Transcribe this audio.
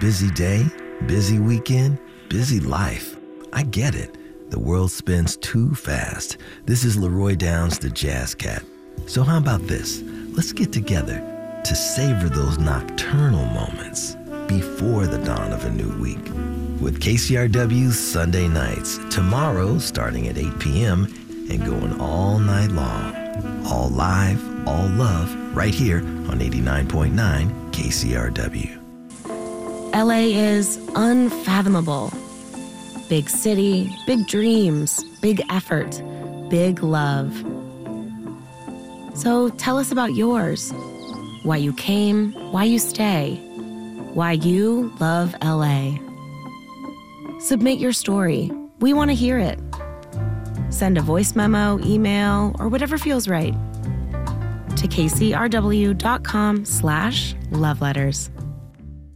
Busy day, busy weekend, busy life. I get it. The world spins too fast. This is Leroy Downs, the Jazz Cat. So how about this? Let's get together to savor those nocturnal moments before the dawn of a new week. With KCRW's Sunday Nights, tomorrow starting at 8 p.m. and going all night long. All live, all love, right here on 89.9 KCRW. LA is unfathomable. Big city, big dreams, big effort, big love. So tell us about yours. Why you came, why you stay, why you love LA. Submit your story. We want to hear it. Send a voice memo, email, or whatever feels right to kcrw.com/loveletters.